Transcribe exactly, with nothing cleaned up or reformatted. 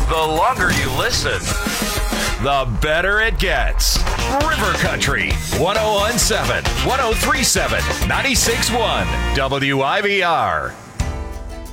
The longer you listen, the better it gets. River Country, one oh one point seven, one oh three point seven, ninety-six point one, W I V R.